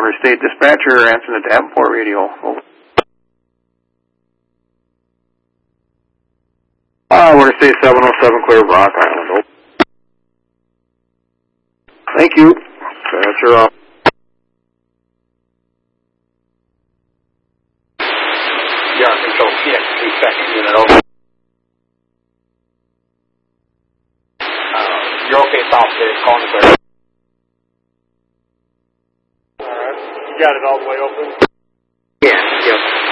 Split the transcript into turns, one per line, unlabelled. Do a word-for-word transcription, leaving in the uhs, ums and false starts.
River State Dispatcher, answering the Davenport radio. Over. Uh, we're going to say seven oh seven clear of Rock Island. Over. Thank you. Dispatcher off.
You're on control C X two second unit over. Uh, you're okay, south stage, calling the clear.
Alright, you got it all the way open?
Yeah, yep.